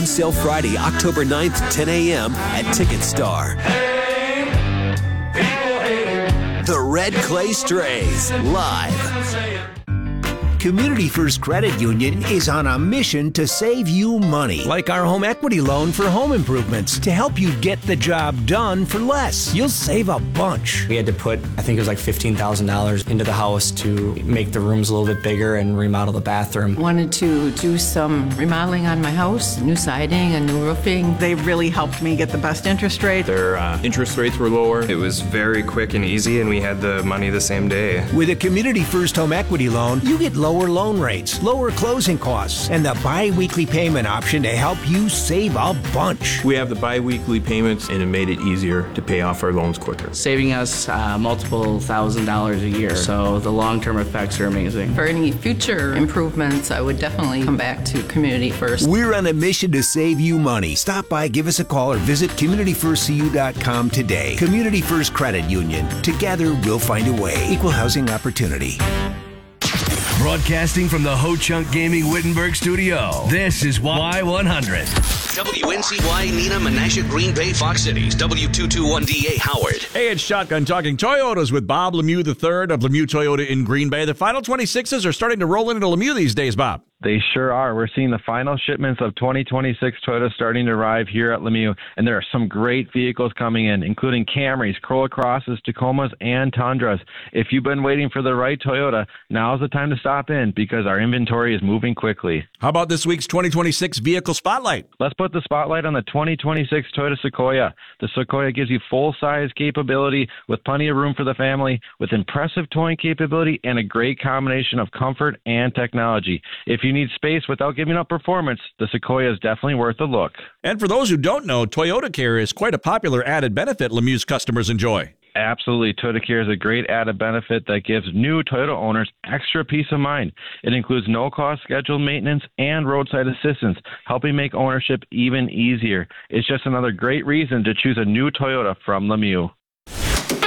On sale Friday, October 9th, 10 a.m. at TicketStar. The Red Clay Strays, live. Community First Credit Union is on a mission to save you money, like our home equity loan for home improvements, to help you get the job done for less. You'll save a bunch. We had to put, I think it was like $15,000 into the house to make the rooms a little bit bigger and remodel the bathroom. Wanted to do some remodeling on my house, new siding and new roofing. They really helped me get the best interest rate. Their interest rates were lower. It was very quick and easy, and we had the money the same day. With a Community First home equity loan, you get lower loan rates, lower closing costs, and the bi-weekly payment option to help you save a bunch. We have the bi-weekly payments, and it made it easier to pay off our loans quicker. Saving us multiple $1,000s a year, so the long-term effects are amazing. For any future improvements, I would definitely come back to Community First. We're on a mission to save you money. Stop by, give us a call, or visit CommunityFirstCU.com today. Community First Credit Union. Together, we'll find a way. Equal housing opportunity. Broadcasting from the Ho Chunk Gaming Wittenberg studio, this is Y100. WNCY, Neenah, Menasha, Green Bay, Fox Cities, W221DA, Howard. Hey, it's Shotgun Talking Toyotas with Bob Lemieux III of Lemieux Toyota in Green Bay. The final 26s are starting to roll into Lemieux these days, Bob. They sure are. We're seeing the final shipments of 2026 Toyota starting to arrive here at Lemieux, and there are some great vehicles coming in, including Camrys, Corolla Crosses, Tacomas, and Tundras. If you've been waiting for the right Toyota, now's the time to stop in because our inventory is moving quickly. How about this week's 2026 Vehicle Spotlight? Let's put the spotlight on the 2026 Toyota Sequoia. The Sequoia gives you full-size capability with plenty of room for the family, with impressive towing capability and a great combination of comfort and technology. If you need space without giving up performance, the Sequoia is definitely worth a look. And for those who don't know, Toyota Care is quite a popular added benefit Lemieux's customers enjoy. Absolutely. Toyota Care is a great added benefit that gives new Toyota owners extra peace of mind. It includes no-cost scheduled maintenance and roadside assistance, helping make ownership even easier. It's just another great reason to choose a new Toyota from Lemieux.